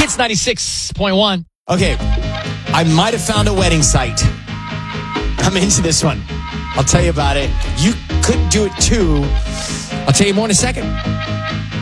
Hits 96.1. Okay, I might have found a wedding site. I'm into this one. I'll tell you about it. You could do it too. I'll tell you more in a second.